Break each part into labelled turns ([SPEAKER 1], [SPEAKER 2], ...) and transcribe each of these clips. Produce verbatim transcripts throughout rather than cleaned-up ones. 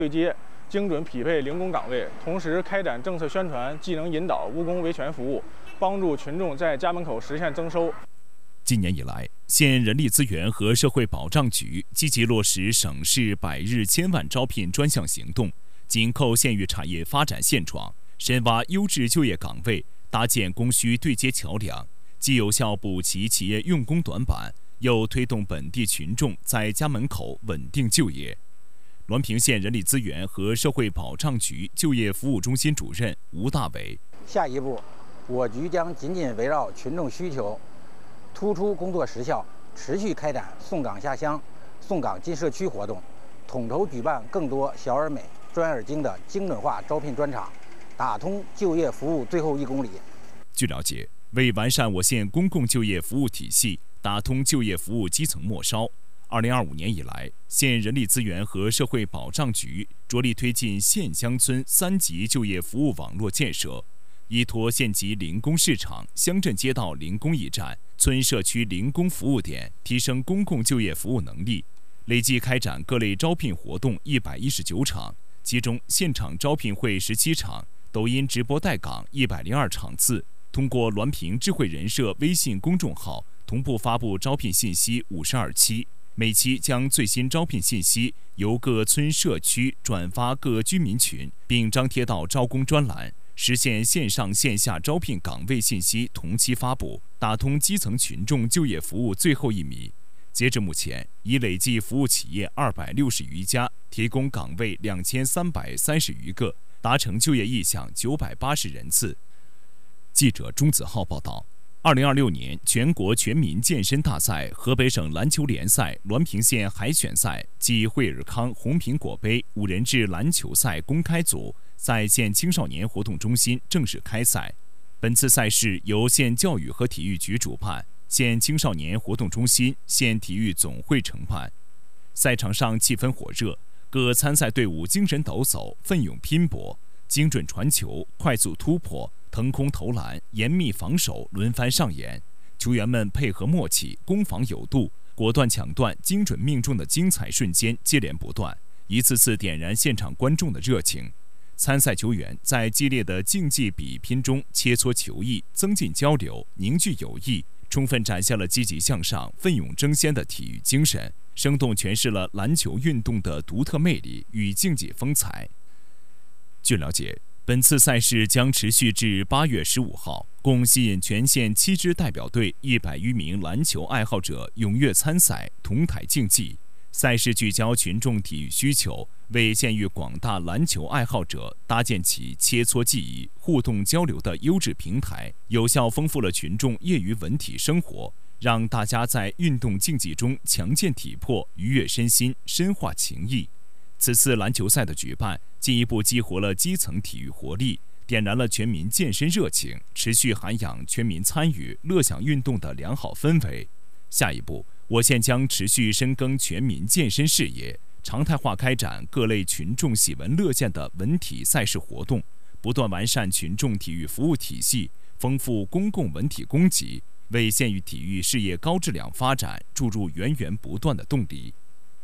[SPEAKER 1] 对接，精准匹配零工岗位，同时开展政策宣传、技能引导、务工维权服务，帮助群众在家门口实现增收。
[SPEAKER 2] 今年以来，县人力资源和社会保障局积极落实省市百日千万招聘专项行动，紧扣县域产业发展现状，深挖优质就业岗位，搭建供需对接桥梁，既有效补齐企业用工短板，又推动本地群众在家门口稳定就业。滦平县人力资源和社会保障局就业服务中心主任吴大伟：
[SPEAKER 3] 下一步，我局将紧紧围绕群众需求，突出工作实效，持续开展送岗下乡、送岗进社区活动，统筹举办更多小而美、专而精的精准化招聘专场，打通就业服务最后一公里。
[SPEAKER 2] 据了解，为完善我县公共就业服务体系，打通就业服务基层末梢，二零二五年以来，县人力资源和社会保障局着力推进县乡村三级就业服务网络建设，依托县级零工市场、乡镇街道零工驿站、村社区零工服务点，提升公共就业服务能力，累计开展各类招聘活动一百一十九场，其中现场招聘会十七场，抖音直播带岗一百零二场次，通过滦平智慧人社微信公众号同步发布招聘信息五十二期。每期将最新招聘信息由各村社区转发各居民群，并张贴到招工专栏，实现线上线下招聘岗位信息同期发布，打通基层群众就业服务最后一米。截至目前，已累计服务企业二百六十余家，提供岗位两千三百三十余个，达成就业意向九百八十人次。记者钟子浩报道。二零二六年全国全民健身大赛河北省篮球联赛滦平县海选赛暨惠尔康红苹果杯五人制篮球赛公开组在县青少年活动中心正式开赛。本次赛事由县教育和体育局主办，县青少年活动中心、县体育总会承办。赛场上气氛火热，各参赛队伍精神抖擞，奋勇拼搏，精准传球、快速突破、腾空投篮、严密防守轮番上演，球员们配合默契，攻防有度，果断抢断、精准命中的精彩瞬间接连不断，一次次点燃现场观众的热情。参赛球员在激烈的竞技比拼中切磋球艺，增进交流，凝聚友谊，充分展现了积极向上、奋勇争先的体育精神，生动诠释了篮球运动的独特魅力与竞技风采。据了解，本次赛事将持续至八月十五号，共吸引全县七支代表队一百余名篮球爱好者踊跃参赛，同台竞技。赛事聚焦群众体育需求，为县域广大篮球爱好者搭建起切磋技艺、互动交流的优质平台，有效丰富了群众业余文体生活，让大家在运动竞技中强健体魄、愉悦身心、深化情谊。此次篮球赛的举办，进一步激活了基层体育活力，点燃了全民健身热情，持续涵养全民参与、乐享运动的良好氛围。下一步，我县将持续深耕全民健身事业，常态化开展各类群众喜闻乐见的文体赛事活动，不断完善群众体育服务体系，丰富公共文体供给，为县域体育事业高质量发展注入源源不断的动力。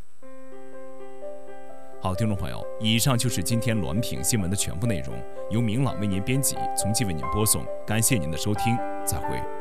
[SPEAKER 2] 好，听众朋友，以上就是今天滦平新闻的全部内容，由明朗为您编辑，从期为您播送，感谢您的收听，再会。